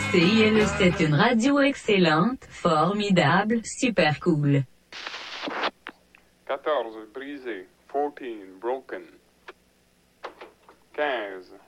CILE, c'est une radio excellente, formidable, super cool. 14, brisé. 14, broken. 15,